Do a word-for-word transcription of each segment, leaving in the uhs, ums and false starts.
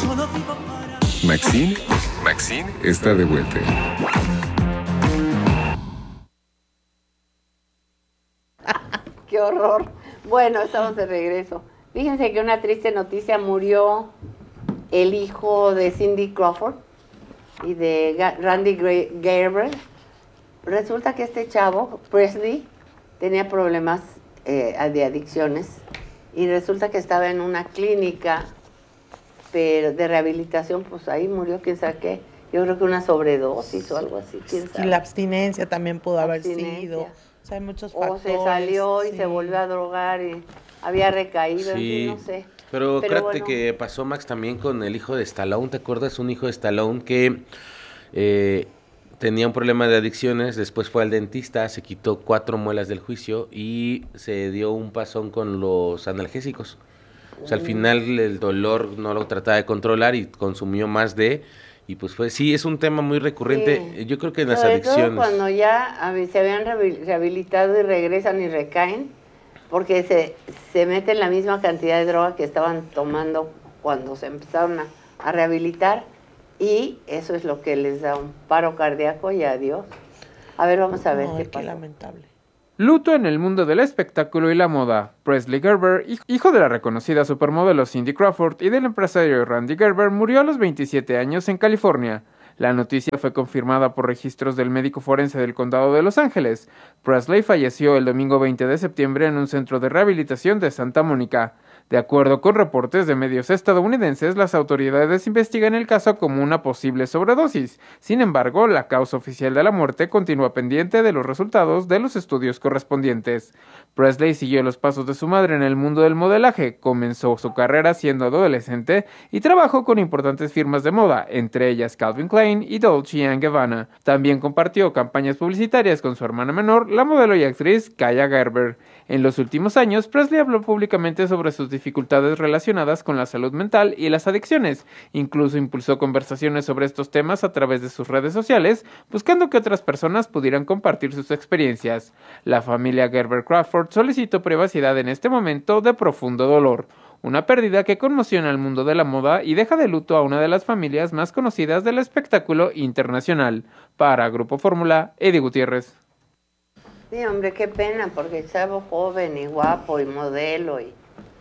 Maxine, Maxine está de vuelta. ¡Qué horror! Bueno, estamos de regreso. Fíjense que una triste noticia: murió el hijo de Cindy Crawford y de Randy Gerber. Resulta que este chavo, Presley, tenía problemas eh, de adicciones y resulta que estaba en una clínica pero de rehabilitación, pues ahí murió, quién sabe qué. Yo creo que una sobredosis o algo así, quién sabe. Y la abstinencia también pudo haber Abstinencia. sido. O sea, hay muchos o factores. se salió y sí. se volvió a drogar y había recaído, en Sí, fin, no sé. pero, Pero acuérdate bueno. que pasó Max también con el hijo de Stallone, ¿te acuerdas? Un hijo de Stallone que eh, tenía un problema de adicciones, después fue al dentista, se quitó cuatro muelas del juicio y se dio un pasón con los analgésicos. O sea, al final el dolor no lo trataba de controlar y consumió más de... Y pues fue, sí, es un tema muy recurrente, Sí. yo creo que en las Sobre adicciones. todo cuando ya se habían rehabilitado y regresan y recaen, porque se, se meten la misma cantidad de droga que estaban tomando cuando se empezaron a, a rehabilitar, y eso es lo que les da un paro cardíaco y adiós. A ver, vamos a ver Ay, qué qué pasa. lamentable. Luto en el mundo del espectáculo y la moda. Presley Gerber, hijo de la reconocida supermodelo Cindy Crawford y del empresario Randy Gerber, murió a los veintisiete años en California. La noticia fue confirmada por registros del médico forense del condado de Los Ángeles. Presley falleció el domingo veinte de septiembre en un centro de rehabilitación de Santa Mónica. De acuerdo con reportes de medios estadounidenses, las autoridades investigan el caso como una posible sobredosis. Sin embargo, la causa oficial de la muerte continúa pendiente de los resultados de los estudios correspondientes. Presley siguió los pasos de su madre en el mundo del modelaje, comenzó su carrera siendo adolescente y trabajó con importantes firmas de moda, entre ellas Calvin Klein y Dolce and Gabbana. También compartió campañas publicitarias con su hermana menor, la modelo y actriz Kaia Gerber. En los últimos años, Presley habló públicamente sobre sus dificultades relacionadas con la salud mental y las adicciones. Incluso impulsó conversaciones sobre estos temas a través de sus redes sociales, buscando que otras personas pudieran compartir sus experiencias. La familia Gerber Crawford solicitó privacidad en este momento de profundo dolor. Una pérdida que conmociona al mundo de la moda y deja de luto a una de las familias más conocidas del espectáculo internacional. Para Grupo Fórmula, Eddie Gutiérrez. Sí, hombre, qué pena, porque estaba joven y guapo y modelo, y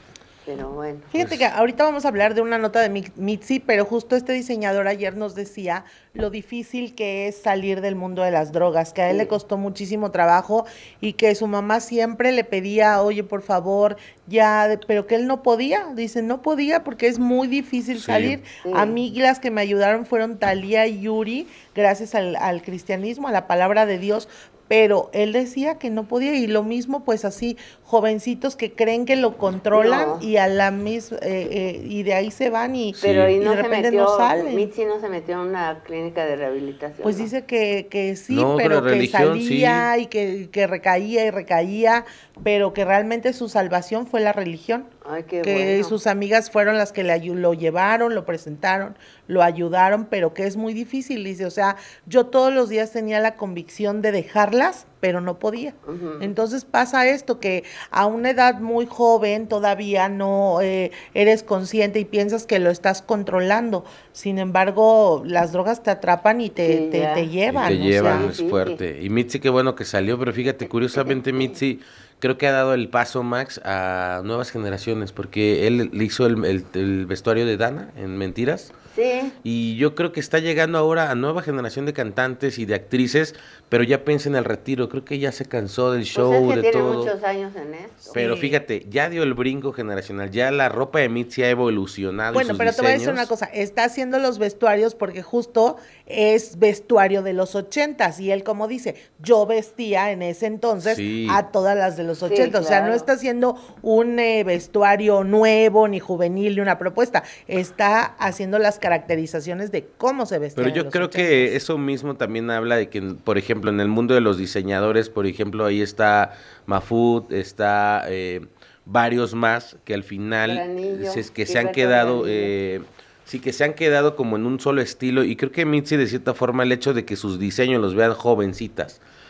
pero bueno. Fíjate Pues- que ahorita vamos a hablar de una nota de Mi- Mitzi, pero justo este diseñador ayer nos decía lo difícil que es salir del mundo de las drogas, que a él Sí. le costó muchísimo trabajo y que su mamá siempre le pedía, oye, por favor, ya, de- pero que él no podía, dice, no podía porque es muy difícil Sí. salir. Sí. A mí las que me ayudaron fueron Talía y Yuri, gracias al, al cristianismo, a la palabra de Dios, pero él decía que no podía, y lo mismo pues así, jovencitos que creen que lo controlan No. y a la misma, eh, eh, y de ahí se van y, Pero y y no de se repente metió, no salen. Mitzi no se metió en una clínica de rehabilitación. Pues ¿no? dice que, que sí, No, pero pero que religión, salía sí. y que, que recaía y recaía, pero que realmente su salvación fue la religión. Ay, qué que bueno. sus amigas fueron las que le ayu- lo llevaron, lo presentaron, lo ayudaron, pero que es muy difícil, dice, o sea, yo todos los días tenía la convicción de dejarlas, pero no podía. Ujú. Entonces pasa esto, que a una edad muy joven todavía no eh, eres consciente y piensas que lo estás controlando, sin embargo, las drogas te atrapan y te, Sí, te, ya. te Y llevan. te o llevan, sea, es Sí, sí. fuerte. Y Mitzi, qué bueno que salió, pero fíjate, curiosamente Mitzi creo que ha dado el paso, Max, a nuevas generaciones, porque él le hizo el, el- el vestuario de Dana en Mentiras. Sí, Y yo creo que está llegando ahora a nueva generación de cantantes y de actrices, pero ya piensa en el retiro. Creo que ya se cansó del pues show, es que de tiene todo. muchos años en esto. Pero Sí. fíjate, ya dio el brinco generacional, ya la ropa de Mitzi ha evolucionado y Bueno, sus pero te voy a decir diseños. una cosa, está haciendo los vestuarios porque justo es vestuario de los ochentas, y él como dice, yo vestía en ese entonces Sí. a todas las de los Sí, ochentas, o sea, no claro. está haciendo un eh, vestuario nuevo, ni juvenil, ni una propuesta, está haciendo las caracterizaciones de cómo se vestía Pero en yo los creo que ochentas. eso mismo también habla de que, por ejemplo, en el mundo de los diseñadores, por ejemplo, ahí está Mafud, está eh, varios más que al final Granillo, se- que se han Gilberto quedado, Granillo. eh, sí, que se han quedado como en un solo estilo, y creo que Mitzi de cierta forma el hecho de que sus diseños los vean jovencitas,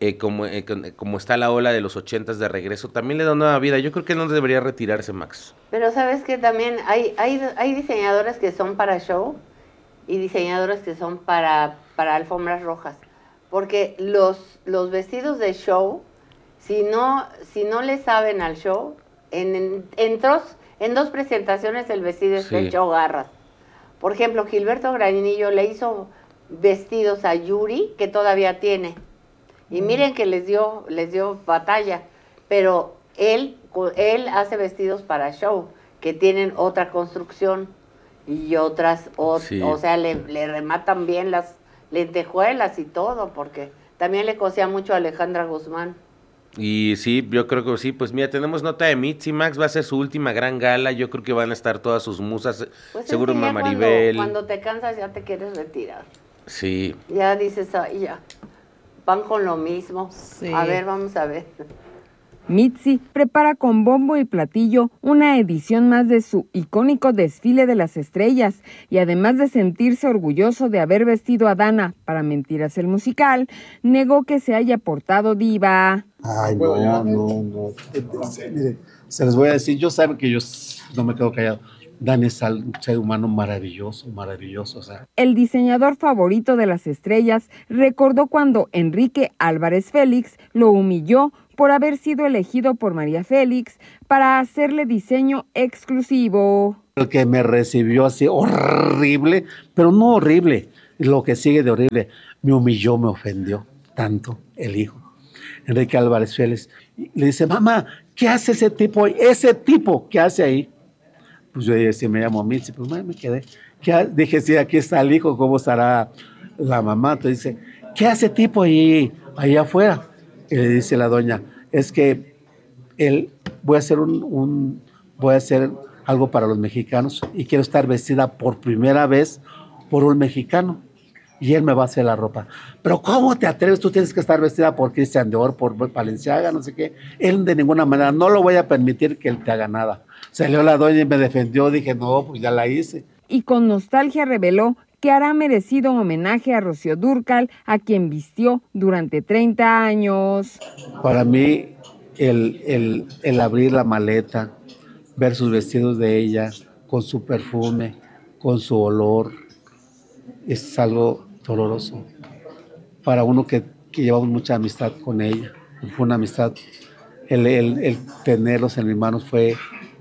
eh, como, eh, como está la ola de los ochentas de regreso, también le da nueva vida. Yo creo que no debería retirarse, Max. Pero sabes que también hay, hay, hay diseñadoras que son para show y diseñadoras que son para, para alfombras rojas. Porque los, los vestidos de show, si no, si no le saben al show, en, en, en, dos, en dos presentaciones el vestido está Sí. hecho garras. Por ejemplo, Gilberto Granillo le hizo vestidos a Yuri, que todavía tiene. Y miren que les dio, les dio batalla. Pero él, él hace vestidos para show, que tienen otra construcción y otras, o, Sí. o sea, le, le rematan bien las lentejuelas y todo, porque también le cosía mucho a Alejandra Guzmán. Y sí, yo creo que sí, pues mira, tenemos nota de Mitzi, Max, va a ser su última gran gala, yo creo que van a estar todas sus musas, Pues seguro es que ya Mamá cuando, Maribel. cuando te cansas ya te quieres retirar. Sí, Ya dices, ay, ya, van con lo mismo. Sí. A ver, vamos a ver. Mitzi prepara con bombo y platillo una edición más de su icónico desfile de las estrellas y además de sentirse orgulloso de haber vestido a Dana para Mentiras el musical, negó que se haya portado diva. Ay, no, no, no. Mire, se les voy a decir, yo saben que yo no me quedo callado. Dan es un ser humano maravilloso, maravilloso, o sea. El diseñador favorito de las estrellas recordó cuando Enrique Álvarez Félix lo humilló por haber sido elegido por María Félix para hacerle diseño exclusivo. El que me recibió así horrible, pero no horrible, lo que sigue de horrible, me humilló, me ofendió tanto el hijo. Enrique Álvarez Félix le dice, mamá, ¿qué hace ese tipo ahí? Ese tipo, ¿qué hace ahí? Pues yo dije, me llamo Mitzi, pues me quedé. ¿Qué? Dije, sí, aquí está el hijo, ¿cómo estará la mamá? Entonces dice, ¿qué hace tipo ahí, ahí afuera? Y le dice la doña, es que él, voy a hacer un, un, voy a hacer algo para los mexicanos y quiero estar vestida por primera vez por un mexicano y él me va a hacer la ropa. Pero ¿cómo te atreves? Tú tienes que estar vestida por Christian Dior, por Balenciaga, no sé qué. Él de ninguna manera, no lo voy a permitir que él te haga nada. Salió la doña y me defendió, dije, no, pues ya la hice. Y con nostalgia reveló que hará merecido homenaje a Rocío Dúrcal, a quien vistió durante treinta años. Para mí, el, el, el abrir la maleta, ver sus vestidos de ella, con su perfume, con su olor, es algo doloroso. Para uno que, que llevamos mucha amistad con ella, fue una amistad, el, el, el tenerlos en mis manos fue,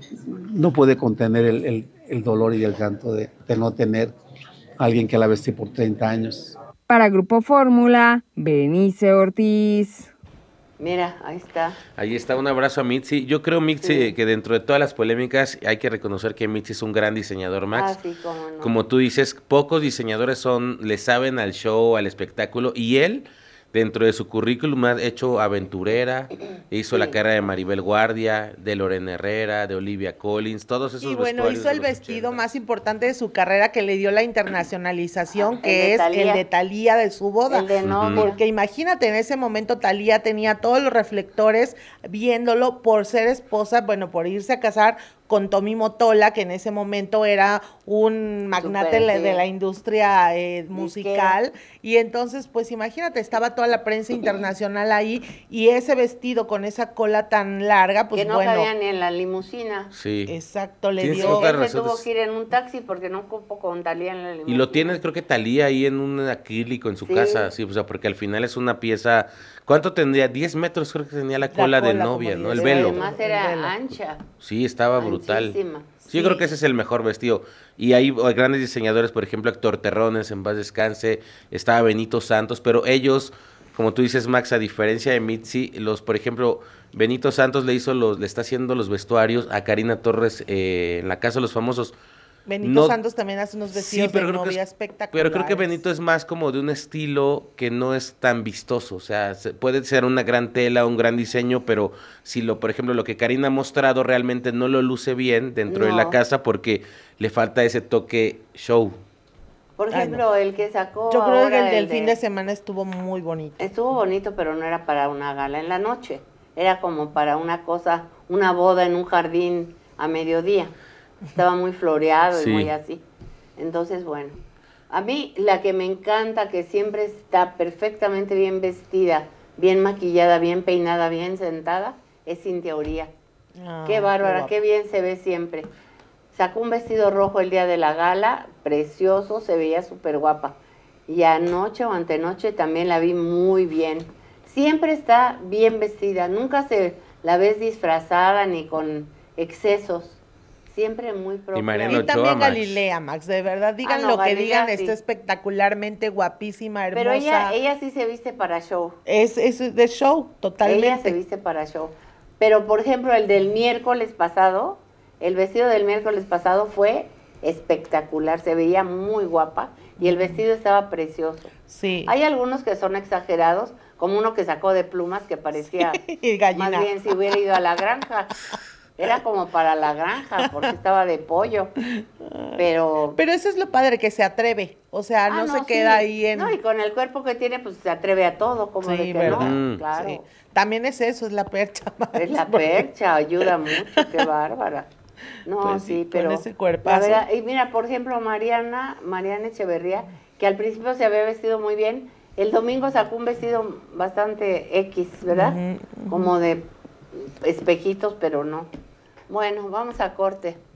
no pude contener el, el, el dolor y el llanto de, de no tener a alguien que la vestí por treinta años. Para Grupo Fórmula, Berenice Ortiz. Mira, ahí está. ahí está, un abrazo a Mitzi. Yo creo, Mitzi, Sí. que dentro de todas las polémicas hay que reconocer que Mitzi es un gran diseñador, Max. Ah, sí, cómo no. Como tú dices, pocos diseñadores son, le saben al show, al espectáculo, y él, dentro de su currículum, ha hecho Aventurera, hizo Sí. la carrera de Maribel Guardia, de Lorena Herrera, de Olivia Collins, todos esos Y bueno, vestuarios hizo de el los vestido ochenta. más importante de su carrera que le dio la internacionalización, Ah, que el de es Thalía. el de Thalía de su boda. El de novia. Porque imagínate, en ese momento Thalía tenía todos los reflectores viéndolo por ser esposa, bueno, por irse a casar con Tommy Motola, que en ese momento era un magnate Súper, de sí. de la industria eh, musical. Y entonces, pues imagínate, estaba toda la prensa internacional ahí y ese vestido con esa cola tan larga, pues que no bueno. cabía ni en la limusina. Sí. Exacto, le Tienes dio... toda Él se razón, tuvo es- que ir en un taxi porque no cupo con Talía en la limusina. Y lo tiene, creo que Talía ahí en un acrílico en su Sí. casa, sí, o sea, porque al final es una pieza, ¿cuánto tendría? diez metros creo que tenía la cola, de cola, novia, como ¿no? El diez. velo. Además El era velo. ancha. Sí, estaba brutal. Anchísima. Sí, yo creo que ese es el mejor vestido. Y hay hay grandes diseñadores, por ejemplo, Héctor Terrones, en paz descanse, estaba Benito Santos, pero ellos, como tú dices, Max, a diferencia de Mitzi, los, por ejemplo, Benito Santos le hizo los, le está haciendo los vestuarios a Karina Torres eh, en la Casa de los Famosos. Benito No- Santos también hace unos Sí, vestidos pero de creo que novia es- espectaculares. Pero creo que Benito es más como de un estilo que no es tan vistoso, o sea, se- puede ser una gran tela, un gran diseño, pero si lo, por ejemplo, lo que Karina ha mostrado realmente no lo luce bien dentro de la No. casa porque le falta ese toque show. Por Ay, ejemplo, el que sacó Yo creo que ahora el del el fin de semana estuvo muy bonito. Estuvo bonito, pero no era para una gala en la noche. Era como para una cosa, una boda en un jardín a mediodía. Estaba muy floreado Sí. y muy así. Entonces, bueno. A mí la que me encanta, que siempre está perfectamente bien vestida, bien maquillada, bien peinada, bien sentada, es Cintia Uría. Ah, Qué bárbara, guapa. qué bien se ve siempre. Sacó un vestido rojo el día de la gala, precioso, se veía súper guapa. Y anoche o antenoche también la vi muy bien. Siempre está bien vestida, nunca se la ves disfrazada ni con excesos. Siempre muy propia. Mariana Y Ochoa, también Max. Galilea, Max, de verdad, digan no, lo que Galilea digan, sí. está espectacularmente guapísima, hermosa. Pero ella, ella sí se viste para show. Es, es de show, totalmente. Ella se viste para show. Pero, por ejemplo, el del miércoles pasado, el vestido del miércoles pasado fue espectacular, se veía muy guapa y el vestido estaba precioso. Sí. Hay algunos que son exagerados, como uno que sacó de plumas que parecía Y gallina. más bien si hubiera ido a la granja. Era como para la granja, porque estaba de pollo. Pero... Pero eso es lo padre, que se atreve. O sea, Ah, no, se sí. queda ahí en... No, y con el cuerpo que tiene, pues se atreve a todo, como Sí, de que ¿verdad? no, Mm. claro. Sí. También es eso, es la percha. Max, Es la porque- percha, ayuda mucho, qué bárbara. No, Pues sí, sí, con pero ese cuerpazo. la verdad, y mira, por ejemplo, Mariana, Mariana Echeverría, que al principio se había vestido muy bien, el domingo sacó un vestido bastante X, ¿verdad? Ujú, ujú. Como de espejitos, pero no. Bueno, vamos a corte.